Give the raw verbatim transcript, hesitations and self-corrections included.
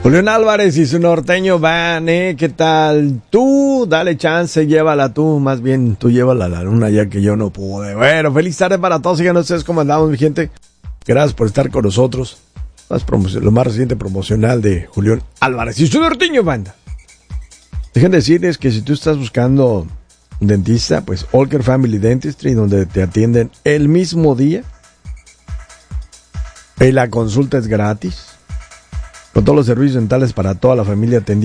Julián Álvarez y su norteño van, ¿eh? ¿Qué tal? Tú, dale chance, llévala tú. Más bien, tú llévala a la luna ya que yo no pude. Bueno, feliz tarde para todos. Síganos ustedes cómo andamos, mi gente. Gracias por estar con nosotros. Más promoción, lo más reciente promocional de Julián Álvarez y su norteño banda. Dejen de decirles que si tú estás buscando un dentista, pues Olker Family Dentistry, donde te atienden el mismo día. Y la consulta es gratis. Con todos los servicios dentales para toda la familia atendidos.